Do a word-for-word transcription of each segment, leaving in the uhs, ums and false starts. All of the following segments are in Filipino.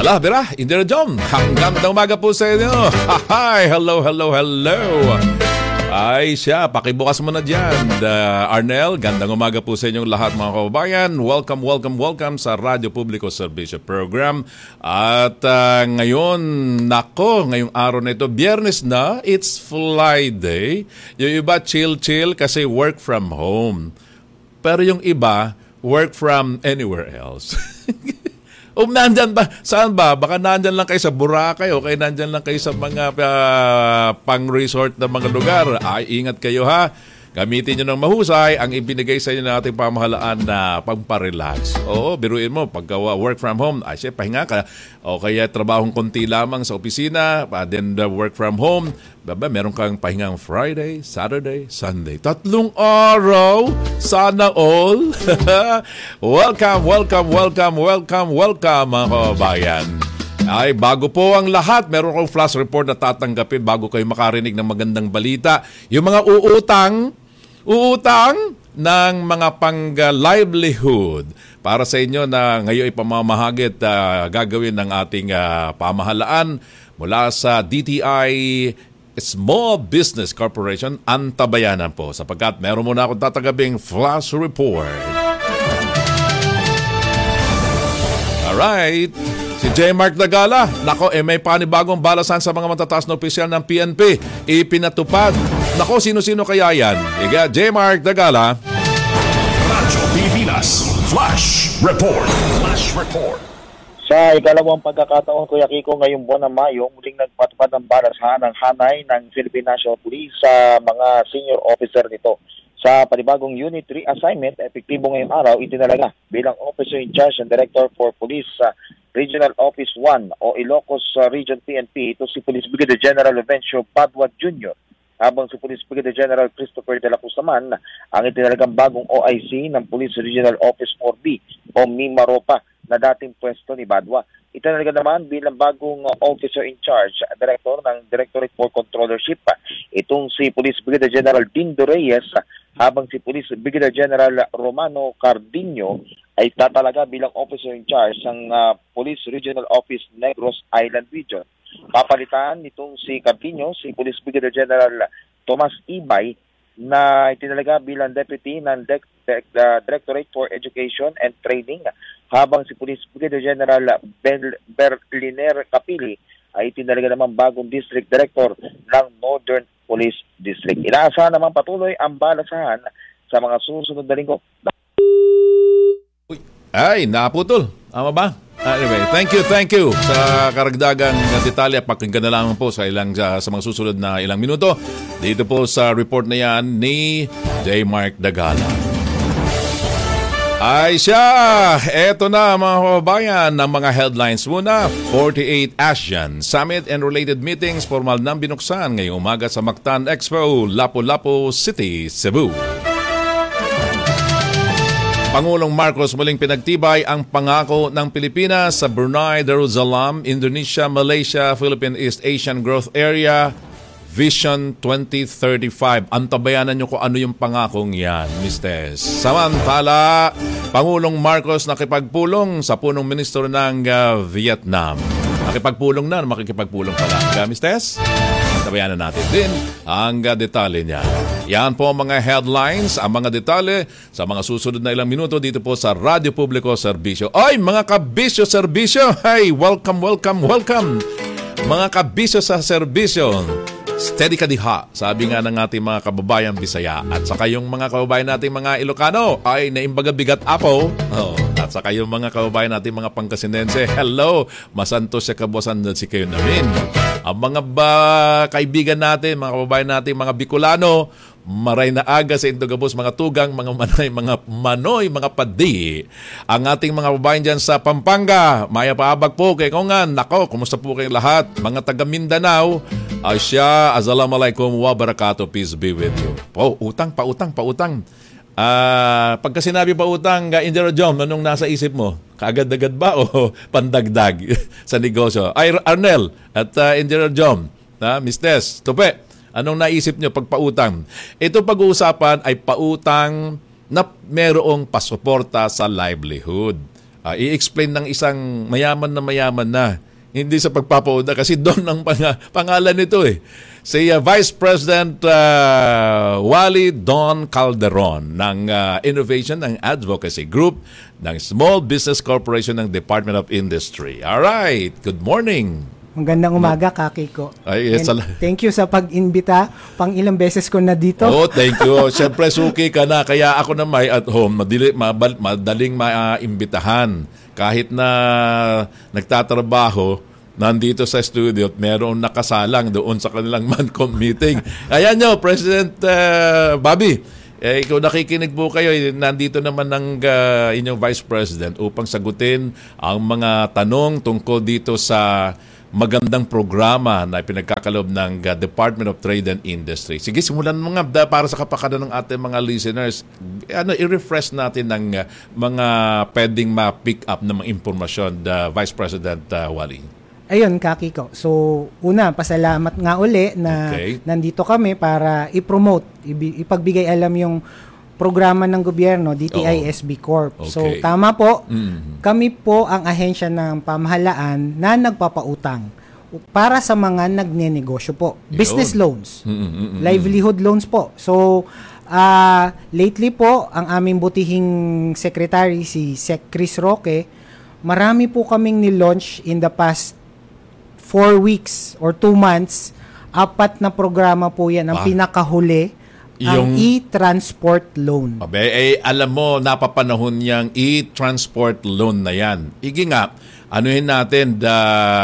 Ala, Bira, Indira John, hanggang na umaga po sa inyo. Hi, hello, hello, hello. Ay siya, pakibukas mo na dyan. Uh, Arnel, gandang umaga po sa inyong lahat mga kababayan. Welcome, welcome, welcome sa Radyo Publiko Serbisyo Program. At uh, ngayon, nako, ngayong araw na ito, Biyernes na, it's Friday. Yung iba, chill-chill kasi work from home. Pero yung iba, work from anywhere else. O nandyan ba? Saan ba? Baka nandyan lang kayo sa Boracay o kaya nandyan lang kayo sa mga uh, pang-resort na mga lugar. Ay, ingat kayo ha. Gamitin nyo ng mahusay ang ibinigay sa inyo ng ating pamahalaan na pagparelax. Oo, biruin mo, pagka work from home, ay siya, pahinga ka. O kaya trabahong konti lamang sa opisina, then the work from home. Baba, meron kang pahingang Friday, Saturday, Sunday. Tatlong araw, sana all. Welcome, welcome, welcome, welcome, welcome mga kababayan. Ay, bago po ang lahat, meron akong flash report na tatanggapin bago kayo makarinig ng magandang balita. Yung mga uutang, uutang ng mga pang-livelihood para sa inyo na ngayon ipamamahagi at uh, gagawin ng ating uh, pamahalaan mula sa D T I Small Business Corporation, Antabayanan po. Sapagkat meron muna akong tatanggaping flash report. Alright. Si J. Mark Dagala, nako, eh, may panibagong balasan sa mga matataas na opisyal ng P N P. Ipinatupad. Nako, sino-sino kaya yan? Iga, J. Mark Dagala. Radyo Pilipinas, Flash Report. Flash Report. Sa ikalawang pagkakataon, Kuya Kiko, ngayong buwan ng Mayo, muling nagpatupad ng balasahan ng hanay ng Philippine National Police sa mga senior officer nito. Sa panibagong Unit three assignment, epektibo ngayong araw, itinalaga bilang Officer in Charge and Director for Police sa uh, Regional Office one o Ilocos uh, Region P N P. Ito si Police Brigadier General Evencio Padua Junior Habang si Police Brigadier General Christopher de la Cruz naman ang itinalagang bagong O I C ng Police Regional Office four B o Mimaropa na dating pwesto ni Badwa. Itinalaga naman bilang bagong uh, Officer in Charge, uh, Director ng Directorate for Controllership. Uh, itong si Police Brigadier General Dindo Reyes, uh, habang si Police Brigadier General Romano Cardinho ay tatalaga bilang Officer in Charge ng uh, Police Regional Office Negros Island Region. Papalitan nitong si Cardinho, si Police Brigadier General Tomas Ibay na itinalaga bilang Deputy ng De- De- uh, Directorate for Education and Training, habang si Police Brigadier General Bel- Berliner Capili ay itinalaga naman bagong District Director ng Northern Police District. Inaasahan naman patuloy ang balasahan sa mga susunod na linggo. Uy, ay, naputol. Ama ba? Anyway, thank you, thank you sa karagdagang detalye. Pakinggan na lang po sa ilang sa, sa mga susunod na ilang minuto dito po sa report na yan ni J. Mark Dagala. Ay siya! Eto na mga kababayan ng mga headlines muna. forty-eight ASEAN Summit and related meetings formal nang binuksan ngayong umaga sa Mactan Expo, Lapu-Lapu City, Cebu. Pangulong Marcos muling pinagtibay ang pangako ng Pilipinas sa Brunei Darussalam, Indonesia, Malaysia, Philippine East Asian Growth Area Vision twenty thirty-five. Antabayanan nyo kung ano yung pangakong yan, Mister Samantala, Pangulong Marcos nakipagpulong sa punong ministro ng uh, Vietnam. Nakipagpulong na, makikipagpulong pala. Uh, Mister Antabayanan natin din ang uh, detalye niya. Yan po ang mga headlines, ang mga detalye sa mga susunod na ilang minuto dito po sa Radyo Publiko Serbisyo. Ay, mga kabisyo serbisyo! Hey, welcome, welcome, welcome! Mga kabisyo sa serbisyo, steady ka diha, sabi nga ng ating mga kababayan Bisaya. At saka yung mga kababayan nating mga Ilocano, ay naimbaga bigat apo. Oh, at saka yung mga kababayan nating mga Pangasinense, hello, masanto siya kabuasan na si kayo namin. Ang mga ba, kaibigan natin, mga kababayan natin, mga Bicolano, maray na aga sa Indogabos, mga tugang, mga manay, mga manoy, mga padi. Ang ating mga babaeng dyan sa Pampanga, maya paabag po kay Kongan. Nako, kumusta po kayong lahat? Mga taga Mindanao, Asya, Assalamualaikum wa barakatuh, peace be with you. Po, utang, pautang, pautang. Ah, pagka sinabi pa utang, Indira Jom, anong nasa isip mo? Kaagad-agad ba o pandagdag sa negosyo? Ay, Arnel at uh, Indira Jom, na Mister Tupe, anong naisip nyo pag pautang? Ito pag-uusapan ay pautang na merong pasuporta sa livelihood. uh, i-explain ng isang mayaman na mayaman na. Hindi sa pagpapauna kasi doon ang pang- pangalan nito eh. Si uh, Vice President uh, Wally Don Calderon ng uh, Innovation and Advocacy Group ng Small Business Corporation ng Department of Industry. All right. Good morning. Magandang umaga, Kaki ko. Ay, yes, And thank you sa pag-imbita. Pang ilang beses ko na dito. Oh, thank you. Siyempre, suki ka na. Kaya ako na may at home, madali, mabal, madaling maimbitahan. Kahit na nagtatrabaho, nandito sa studio at meron nakasalang doon sa kanilang MANCOM meeting. Ayan nyo, President uh, Bobby. Eh, ikaw nakikinig po kayo, nandito naman ng uh, inyong Vice President upang sagutin ang mga tanong tungkol dito sa magandang programa na pinagkakaloob ng uh, Department of Trade and Industry. Sige, simulan mo nga da, para sa kapakanan ng ating mga listeners. Ano, i-refresh natin ng uh, mga pwedeng ma-pick up na mga impormasyon, uh, Vice President uh, Wally. Ayun, Kaki ko. So, una, pasalamat nga uli na Okay. nandito kami para i-promote, ibi- ipagbigay alam yung programa ng gobyerno, D T I S B Corp. Okay. So, tama po, Mm. kami po ang ahensya ng pamahalaan na nagpapautang para sa mga nagnenegosyo po. Yun. Business loans, Mm-mm-mm. livelihood loans po. So, ah lately po, ang aming butihing secretary, si Sec Chris Roque, marami po kaming ni-launch in the past four weeks or two months. Apat na programa po yan. Ang Ah. pinakahuli, ang Yung- e-transport loan. Abe, eh, alam mo, napapanahon niyang e-transport loan na yan. Igi nga, anuhin natin, da,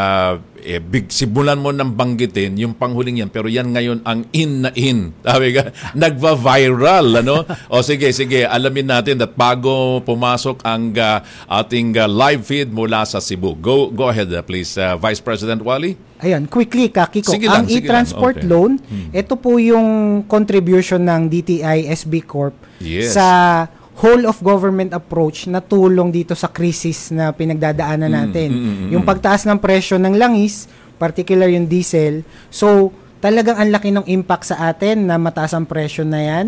eh, big, simulan mo ng banggitin yung panghuling yan, pero yan ngayon ang in na in. Sabi ka, nagva-viral, ano? O sige, sige, alamin natin at bago pumasok ang uh, ating uh, live feed mula sa Cebu. Go go ahead, uh, please, uh, Vice President Wally. Ayun, quickly, Kaki ko. Sige lang, Ang sige e-transport lang. Okay. loan, ito po yung contribution ng D T I S B Corp Yes. sa whole of government approach na tulong dito sa crisis na pinagdadaanan natin. mm, mm, Yung pagtaas ng presyo ng langis, particular yung diesel. So, talagang ang laki ng impact sa atin na mataas ang presyo na yan.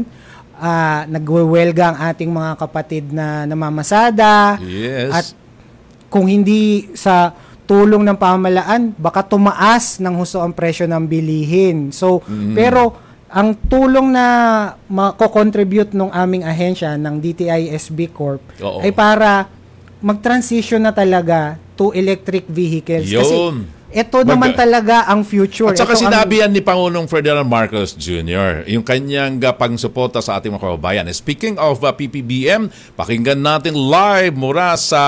Ah, nagwewelga ang ating mga kapatid na namamasada. Yes. At kung hindi sa tulong ng pamahalaan, baka tumaas ng husto ang presyo ng bilihin. So, pero ang tulong na mako-contribute ng aming ahensya ng D T I S B Corp Oo. ay para mag-transition na talaga to electric vehicles. Kasi Yun. ito naman Mag- talaga ang future. At saka Ito ang- sinabi yan ni Pangulong Ferdinand Marcos Junior, yung kanyang uh, pangsuporta sa ating mga kababayan. Speaking of uh, P P B M, pakinggan natin live mula sa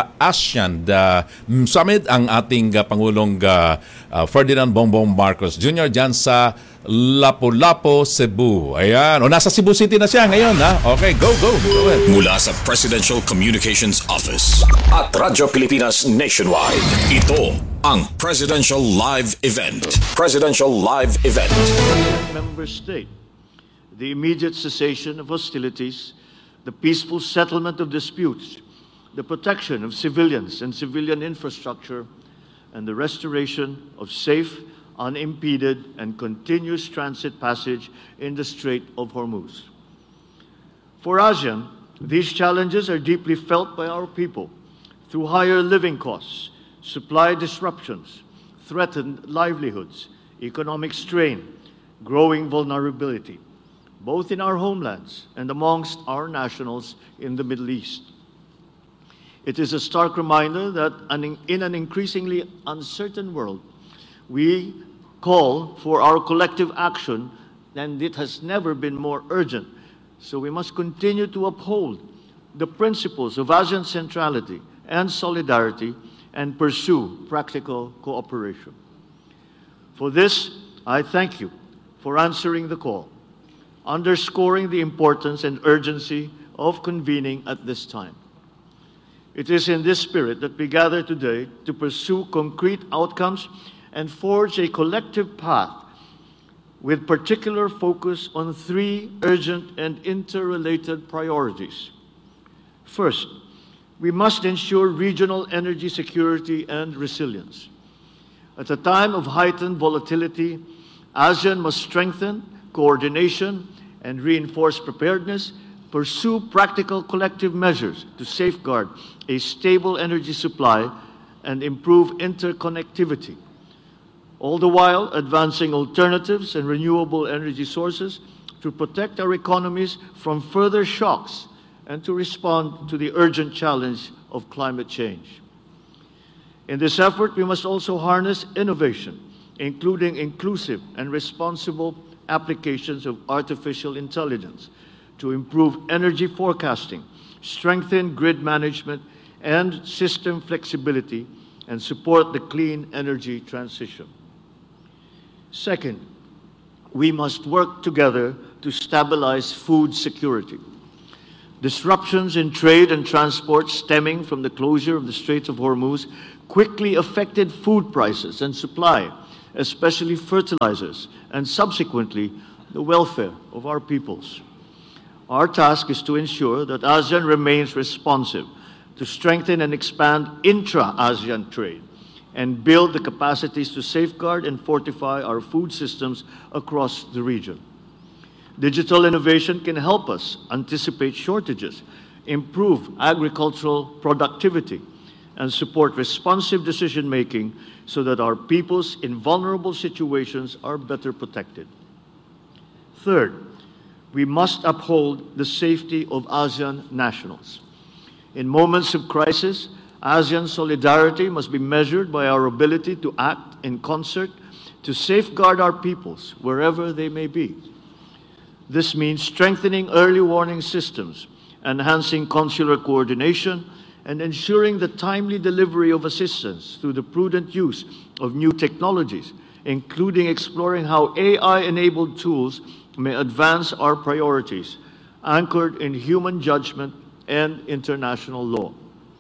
ASEAN uh, Summit ang ating uh, Pangulong uh, uh, Ferdinand Bongbong Marcos Junior dyan sa Lapu-Lapu, Cebu. Ayan. O, nasa Cebu City na siya ngayon, ha? Okay, go, go. Go ahead. Mula sa Presidential Communications Office at Radyo Pilipinas Nationwide, ito ang Presidential Live Event. Presidential Live Event. Member state, the immediate cessation of hostilities, the peaceful settlement of disputes, the protection of civilians and civilian infrastructure, and the restoration of safe, unimpeded, and continuous transit passage in the Strait of Hormuz. For ASEAN, these challenges are deeply felt by our people through higher living costs, supply disruptions, threatened livelihoods, economic strain, growing vulnerability, both in our homelands and amongst our nationals in the Middle East. It is a stark reminder that an- in an increasingly uncertain world, we call for our collective action, and it has never been more urgent. So we must continue to uphold the principles of ASEAN centrality and solidarity and pursue practical cooperation. For this, I thank you for answering the call, underscoring the importance and urgency of convening at this time. It is in this spirit that we gather today to pursue concrete outcomes and forge a collective path with particular focus on three urgent and interrelated priorities. First, we must ensure regional energy security and resilience. At a time of heightened volatility, ASEAN must strengthen coordination and reinforce preparedness pursue practical collective measures to safeguard a stable energy supply and improve interconnectivity, all the while advancing alternatives and renewable energy sources to protect our economies from further shocks and to respond to the urgent challenge of climate change. In this effort, we must also harness innovation, including inclusive and responsible applications of artificial intelligence to improve energy forecasting, strengthen grid management and system flexibility, and support the clean energy transition. Second, we must work together to stabilize food security. Disruptions in trade and transport stemming from the closure of the Straits of Hormuz quickly affected food prices and supply, especially fertilizers, and subsequently the welfare of our peoples. Our task is to ensure that ASEAN remains responsive to strengthen and expand intra-ASEAN trade and build the capacities to safeguard and fortify our food systems across the region. Digital innovation can help us anticipate shortages, improve agricultural productivity, and support responsive decision-making so that our peoples in vulnerable situations are better protected. Third, we must uphold the safety of ASEAN nationals. In moments of crisis, ASEAN solidarity must be measured by our ability to act in concert to safeguard our peoples wherever they may be. This means strengthening early warning systems, enhancing consular coordination, and ensuring the timely delivery of assistance through the prudent use of new technologies, including exploring how A I-enabled tools may advance our priorities, anchored in human judgment and international law.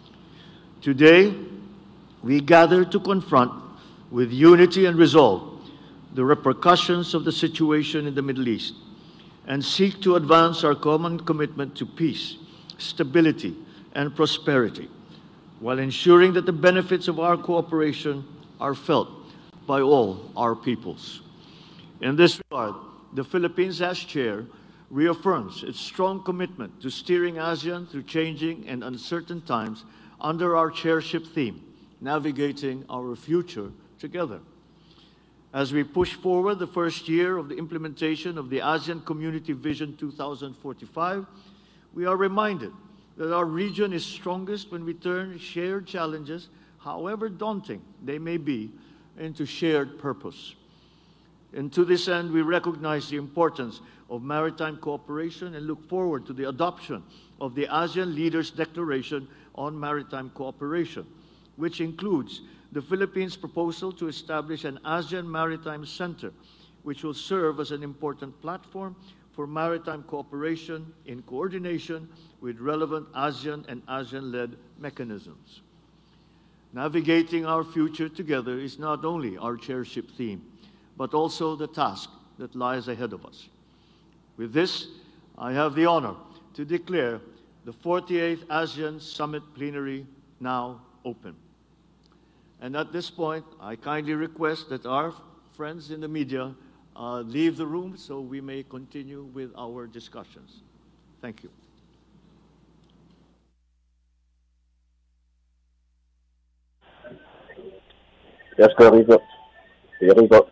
Today, we gather to confront, with unity and resolve, the repercussions of the situation in the Middle East, and seek to advance our common commitment to peace, stability, and prosperity, while ensuring that the benefits of our cooperation are felt by all our peoples. In this regard, the Philippines, as chair, reaffirms its strong commitment to steering ASEAN through changing and uncertain times under our chairship theme, Navigating Our Future Together. As we push forward the first year of the implementation of the ASEAN Community Vision two thousand forty-five, we are reminded that our region is strongest when we turn shared challenges, however daunting they may be, into shared purpose. And to this end, we recognize the importance of maritime cooperation and look forward to the adoption of the ASEAN Leaders' Declaration on Maritime Cooperation, which includes the Philippines' proposal to establish an ASEAN Maritime Center, which will serve as an important platform for maritime cooperation in coordination with relevant ASEAN and ASEAN-led mechanisms. Navigating our future together is not only our chairship theme, but also the task that lies ahead of us. With this, I have the honor to declare the forty-eighth ASEAN Summit Plenary now open. And at this point, I kindly request that our friends in the media uh, leave the room so we may continue with our discussions. Thank you. Yes, Rico. Rico.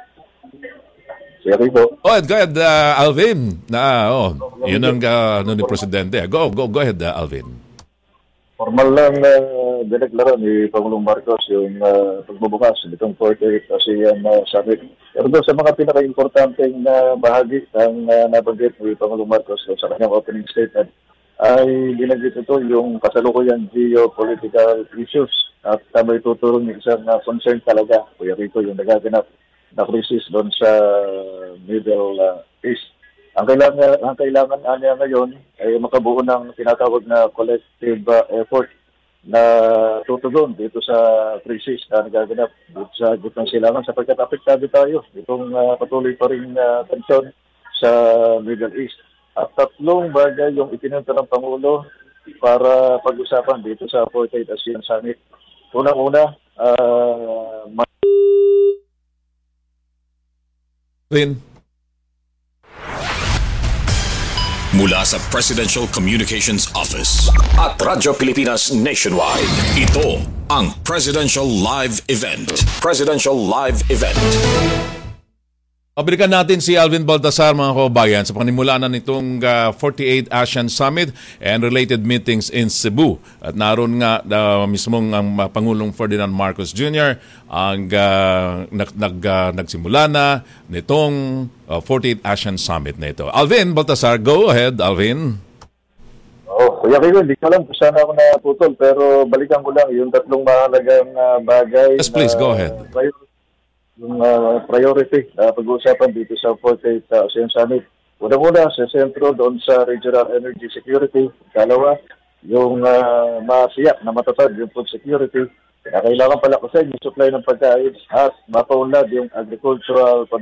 Rico. Oh, go ahead, uh, Alvin. Na, oh, yun ang uh, ano ni Presidente. Go, go, go ahead, uh, Alvin. Formal lang uh, dineklara ni Pangulong Marcos yung uh, pagbubukas nitong forty-eighth ASEAN uh, Summit. Pero doon sa mga pinaka-importanteng uh, bahagi ng uh, nabanggit ni Pangulong Marcos uh, sa kanyang opening statement ay binanggit ito yung kasalukuyang geopolitical issues at uh, may tuturong yung isang uh, concern talaga, Kuya Rico, yung nagaganap na krisis doon sa Middle uh, East. Ang kailangan, ang kailangan niya ngayon ay makabuo ng tinatawag na collective uh, effort na tutugon dito sa krisis na nagaganap dito sa gitnang silangan sapagkat apektado tayo itong uh, patuloy pa rin uh, tensyon sa Middle East. At tatlong bagay yung itinunta ng Pangulo para pag-usapan dito sa forty-eighth ASEAN Summit. Unang-una, uh, Mula sa Presidential Communications Office at Radyo Pilipinas Nationwide, ito ang Presidential Live Event. Presidential Live Event. Pabalikan natin si Alvin Baltasar, mga kababayan, sa panimula na nitong uh, forty-eighth ASEAN Summit and related meetings in Cebu. At naroon nga uh, mismong ang uh, Pangulong Ferdinand Marcos Junior ang uh, nag, nag, uh, nagsimula na nitong uh, forty-eighth ASEAN Summit na ito. Alvin Baltasar, go ahead, Alvin. Oh, Kuya Kiko, hindi ko lang kung saan ako naputol, pero balikan ko lang yung tatlong mahalagang uh, bagay. Yes, please, na, go ahead. Priority, yung uh, priority uh, pag-uusapan dito sa forty-eighth uh, ASEAN Summit. Una-una, sa sentro doon sa regional energy security. Dalawa, yung uh, masiyak na matatag yung food security. Kaya kailangan pala kasi yung supply ng pagkain at mapaunlad yung agricultural